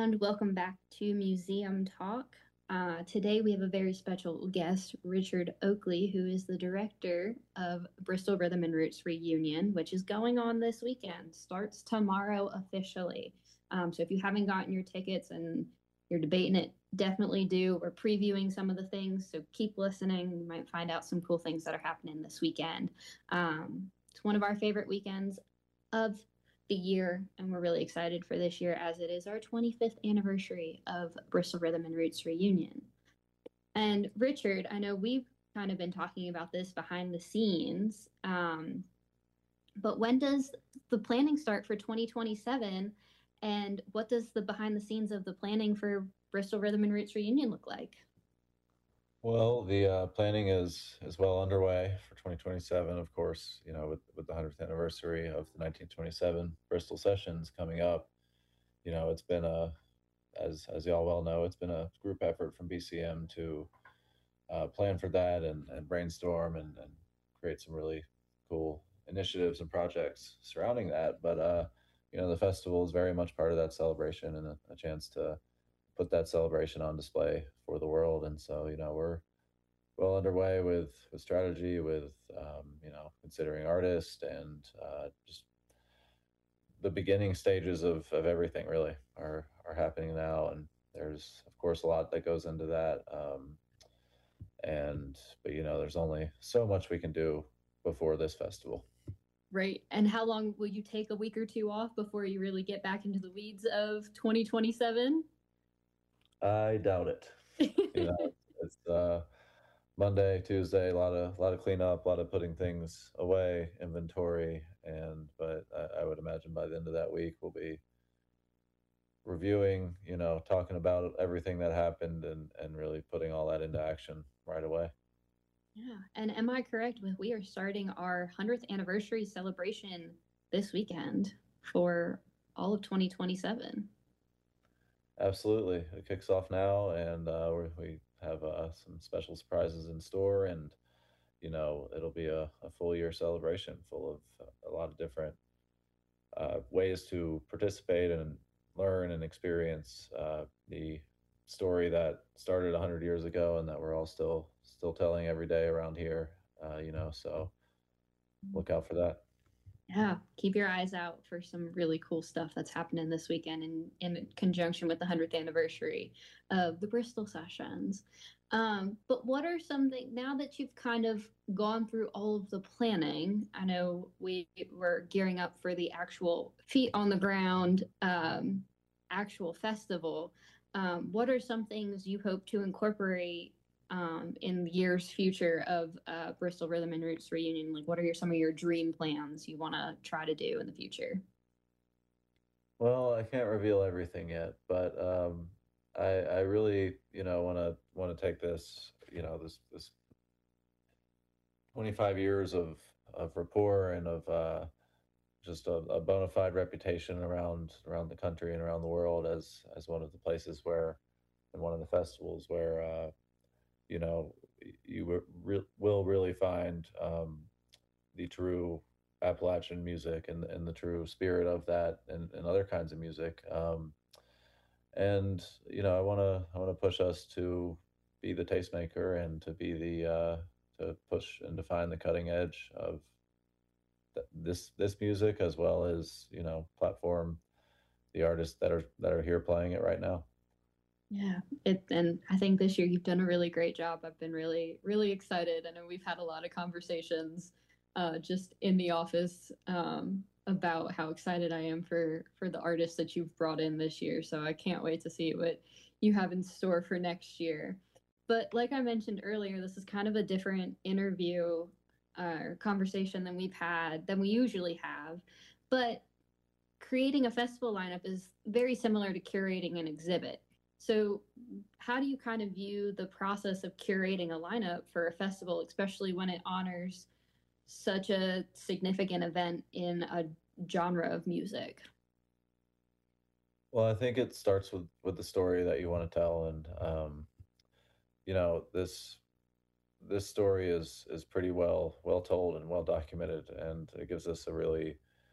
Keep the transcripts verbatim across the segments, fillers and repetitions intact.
and welcome back to Museum Talk. Uh, today we have a very special guest, Richard Oakley, who is the director of Bristol Rhythm and Roots Reunion, which is going on this weekend. Starts tomorrow officially. Um, so if you haven't gotten your tickets and you're debating it, definitely do. We're previewing some of the things, so keep listening. You might find out some cool things that are happening this weekend. Um, it's one of our favorite weekends of the year, and we're really excited for this year as it is our twenty-fifth anniversary of Bristol Rhythm and Roots Reunion. And Richard, I know we've kind of been talking about this behind the scenes, um, but when does the planning start for twenty twenty-seven? And what does the behind the scenes of the planning for Bristol Rhythm and Roots Reunion look like? Well, the uh, planning is is well underway for twenty twenty-seven. Of course, you know, with with the hundredth anniversary of the nineteen twenty-seven Bristol Sessions coming up, you know, it's been a as as y'all well know, it's been a group effort from B C M to uh, plan for that and, and brainstorm and, and create some really cool initiatives and projects surrounding that. But uh, you know, the festival is very much part of that celebration and a, a chance to put that celebration on display for the world. And so, you know, we're well underway with with strategy, with um, you know, considering artists and uh, just the beginning stages of, of everything really are are happening now. And there's of course a lot that goes into that. Um, and but you know, there's only so much we can do before this festival. Right. And how long will you take a week or two off before you really get back into the weeds of twenty twenty-seven? I doubt it. You know, it's uh, Monday, Tuesday, a lot of a lot of cleanup, a lot of putting things away, inventory, and but I, I would imagine by the end of that week we'll be reviewing, you know, talking about everything that happened and and really putting all that into action right away. Yeah. And am I correct with we are starting our hundredth anniversary celebration this weekend for all of twenty twenty-seven? Absolutely, it kicks off now, and uh, we we have uh, some special surprises in store, and you know, it'll be a, a full year celebration full of uh, a lot of different uh, ways to participate and learn and experience uh, the story that started one hundred years ago and that we're all still still telling every day around here. Uh, you know, so look out for that. Yeah, keep your eyes out for some really cool stuff that's happening this weekend in, in conjunction with the hundredth anniversary of the Bristol Sessions. Um, but what are some things now that you've kind of gone through all of the planning? I know we were gearing up for the actual feet on the ground, um, actual festival. Um, what are some things you hope to incorporate um, in the years future of uh, Bristol Rhythm and Roots reunion? Like, what are your some of your dream plans you want to try to do in the future? Well, I can't reveal everything yet, but um, I I really, you know, want to want to take this, you know, this this twenty-five years of of rapport and of uh, just a, a bona fide reputation around around the country and around the world as as one of the places where and one of the festivals where uh, you know, you re- will really find um, the true Appalachian music and and the true spirit of that and, and other kinds of music. Um, and you know, I want to I want to push us to be the tastemaker and to be the uh, to push and define the cutting edge of th- this this music as well as you know platform the artists that are that are here playing it right now. Yeah, it and I think this year you've done a really great job. I've been really, really excited. I know we've had a lot of conversations uh, just in the office um, about how excited I am for for the artists that you've brought in this year. So I can't wait to see what you have in store for next year. But like I mentioned earlier, this is kind of a different interview uh, or conversation than we've had than we usually have. But creating a festival lineup is very similar to curating an exhibit. So, how do you kind of view the process of curating a lineup for a festival, especially when it honors such a significant event in a genre of music? Well, I think it starts with with the story that you want to tell, and um, you know this this story is is pretty well well told and well documented, and it gives us a really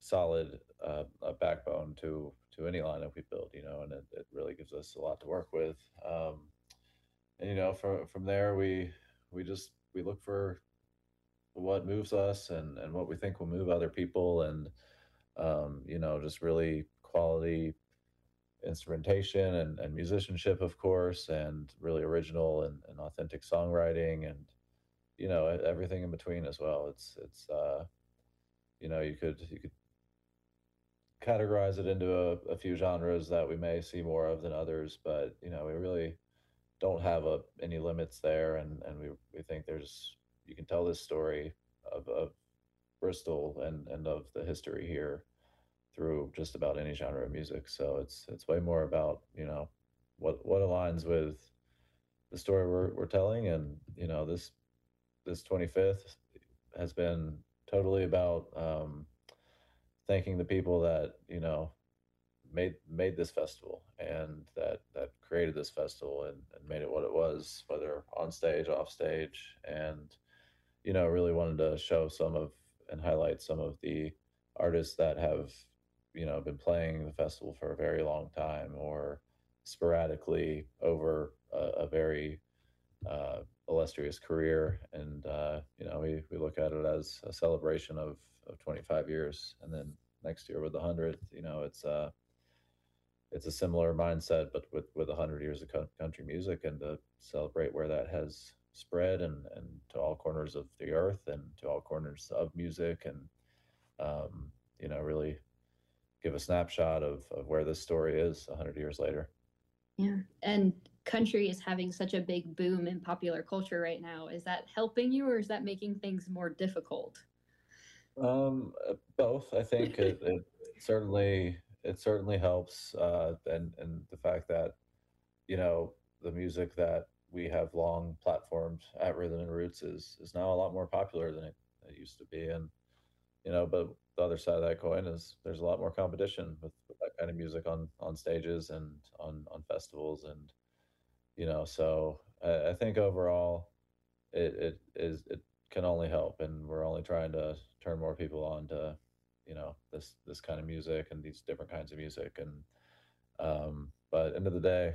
solid uh, a backbone to to any lineup we build, you know, and it, it really gives us a lot to work with. Um, and you know, from from there we we just we look for what moves us and and what we think will move other people, and um, you know, just really quality instrumentation and, and musicianship, of course, and really original and, and authentic songwriting, and you know, e- everything in between as well. It's it's uh, you know, you could you could categorize it into a, a few genres that we may see more of than others, but you know, we really don't have a, any limits there, and and we we think there's you can tell this story of, of Bristol and and of the history here through just about any genre of music. So it's it's way more about, you know, what what aligns with the story we're we're telling, and you know, this this twenty-fifth has been totally about um, thanking the people that, you know, made made this festival, and that that created this festival, and, and made it what it was, whether on stage, off stage, and you know, really wanted to show some of and highlight some of the artists that have, you know, been playing the festival for a very long time, or sporadically over a, a very uh, illustrious career. And uh, you know, we we look at it as a celebration of of twenty-five years, and then next year with the hundredth, you know, it's uh it's a similar mindset, but with with a hundred years of country music, and to celebrate where that has spread, and and to all corners of the earth, and to all corners of music, and um, you know, really give a snapshot of of where this story is a hundred years later. Yeah. And country is having such a big boom in popular culture right now. Is that helping you or is that making things more difficult? Um, uh, both. I think it, it certainly it certainly helps, uh, and and the fact that, you know, the music that we have long platformed at Rhythm and Roots is is now a lot more popular than it, it used to be. And you know, but the other side of that coin is there's a lot more competition with, with that kind of music on on stages and on on festivals, and you know, so I, I think overall it it is it can only help, and we're only trying to turn more people on to, you know, this this kind of music and these different kinds of music. And um but end of the day,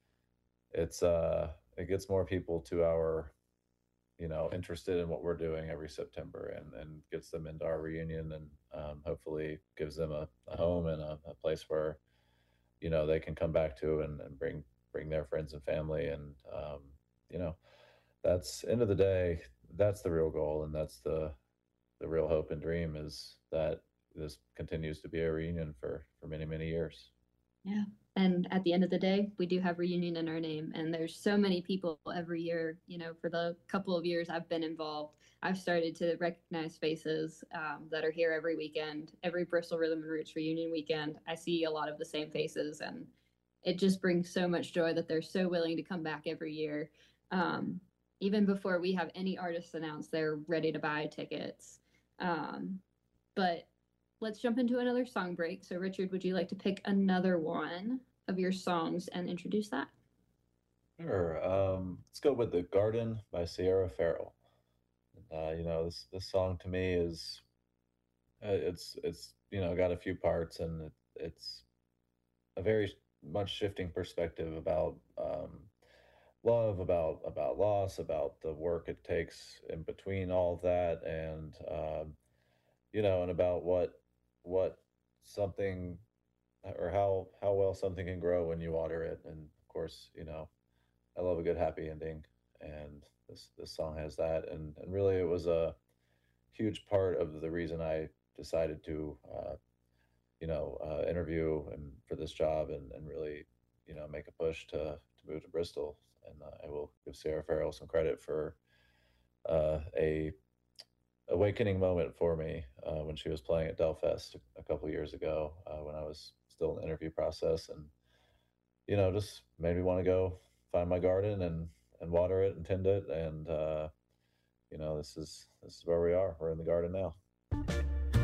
it's uh it gets more people to our, you know, interested in what we're doing every September, and and gets them into our reunion, and um, hopefully gives them a, a home and a, a place where, you know, they can come back to, and, and bring bring their friends and family. And um, you know, that's end of the day, that's the real goal, and that's the the real hope and dream, is that this continues to be a reunion for for many many years. Yeah. And at the end of the day, we do have reunion in our name. And there's so many people every year, you know, for the couple of years I've been involved, I've started to recognize faces um, that are here every weekend. Every Bristol Rhythm and Roots reunion weekend, I see a lot of the same faces. And it just brings so much joy that they're so willing to come back every year. Um, Even before we have any artists announced, they're ready to buy tickets. Um, but let's jump into another song break. So, Richard, would you like to pick another one of your songs and introduce that? Sure. Um, let's go with "The Garden" by Sierra Farrell. Uh, you know, this this song to me is uh, it's it's you know, got a few parts, and it, it's a very much shifting perspective about um, love, about about loss, about the work it takes in between all of that, and um, you know, and about what what something, or how how well something can grow when you water it. And of course, you know, I love a good happy ending, and this this song has that. And and really, it was a huge part of the reason I decided to, uh, you know, uh, interview and for this job, and, and really, you know, make a push to to move to Bristol. And uh, I will give Sarah Farrell some credit for uh, a awakening moment for me uh, when she was playing at Delfest a couple years ago, uh, when I was still in the interview process, and you know, just made me want to go find my garden and and water it and tend it. And uh, you know, this is this is where we are. We're in the garden now.